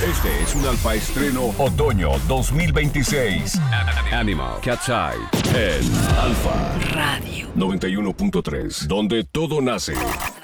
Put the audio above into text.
Este es un Alfa Estreno Otoño 2026. Animal, Cat's Eye, en Alfa Radio 91.3, donde todo nace.